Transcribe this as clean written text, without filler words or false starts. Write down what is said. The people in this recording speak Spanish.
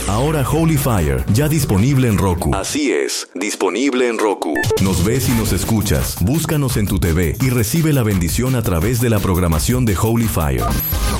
Ahora Holy Fire, ya disponible en Roku. Así es, disponible en Roku. Nos ves y nos escuchas. Búscanos en tu TV y recibe la bendición a través de la programación de Holy Fire.